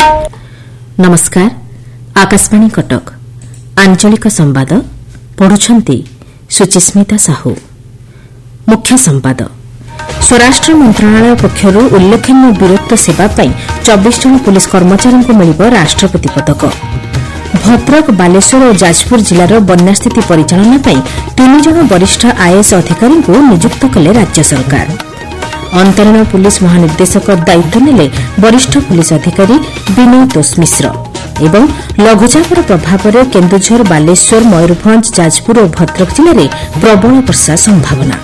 नमस्कार आकाशवाणी कटक आंचलिक संवाद पढ़ुछंती सुचिस्मिता साहू। मुख्य संवाद स्वराष्ट्र मंत्रणालय पक्षर उल्लेखनीय वीरत्व सेवा 24 जन पुलिस कर्मचारी को मिलिब राष्ट्रपति पदक। भद्रक बालेश्वर और जाजपुर जिलार बन्या स्थिति परिचालना 3 जन वरिष्ठ आईएएस अधिकारी को नियुक्त कले राज्य सरकार। अंतरीण पुलिस महानिर्देशक दायित्व नेले वरिष्ठ पुलिस अधिकारी विनोद मिश्र। एवं लघुचापर प्रभाव में केन्दुझर बालेश्वर मयूरभंज जाजपुर और भद्रक जिले में प्रबल वर्षा संभावना।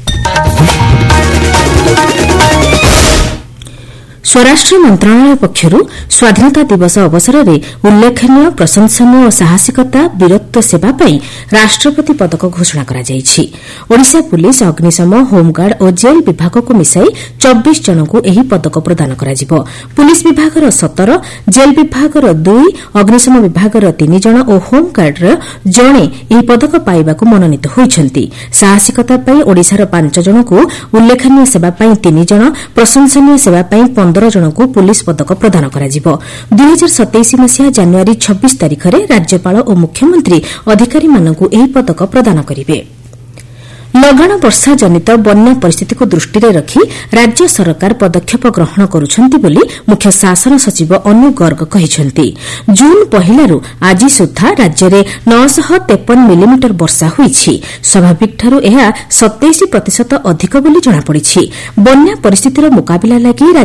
स्वराष्ट्र मंत्रणालय पक्षर स्वाधीनता दिवस अवसर में उल्लेखनीय प्रशंसनीय और साहसिकता वीरत्व सेवा राष्ट्रपति पदक घोषणा ओडिशा पुलिस अग्निशम होमगार्ड और जेल विभाग को मिसाई 24 जन को यह पदक प्रदान पुलिस विभाग 17, जेल विभाग 2, अग्निशम विभाग 3 जन और होमगार्ड जड़े यह पदक पाइबा मनोनीत होती। साहसिकता ओडिशार 5 जन को, उल्लेखनीय सेवा 3 जन, प्रशंसनीय सेवा 15 जन को पुलिस पदक प्रदान करा 2027 मसीहा जानुआरी 26 तारिख में राज्यपाल और मुख्यमंत्री अधिकारी मानकु एही पदक प्रदान करिवे। लगाण वर्षा जनित बन्या परिस्थिति को दृष्टि रखी राज्य सरकार पदक्षेप ग्रहण करुछंती बोली मुख्य शासन सचिव अनु गर्ग कहिछंती। जून पहिलारू आज सुधा राज्य में 953 मिलीमीटर वर्षा होईछि। स्वाभाविक ठारू यह 27% अधिक बोली जଣାपड़िछि। बन्या परिस्थितिर मुकाबिला लागि